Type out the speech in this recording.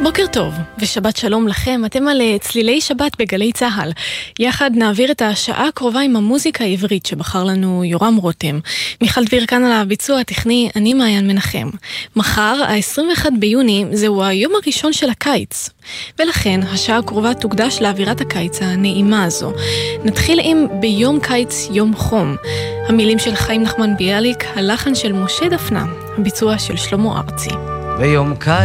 בוקר טוב ושבת שלום לכם, אתם על צלילי שבת בגלי צהל. יחד נעביר את השעה הקרובה עם המוזיקה העברית שבחר לנו יורם רותם. מיכל דביר כאן על הביצוע הטכני, אני מעיין מנחם. מחר, ה-21 ביוני, זהו היום הראשון של הקיץ. ולכן השעה הקרובה תוקדש לאווירת הקיץ הנעימה הזו. נתחיל עם ביום קיץ יום חום. המילים של חיים נחמן ביאליק, הלחן של משה דפנה, הביצוע של שלמה ארצי. ביום קיץ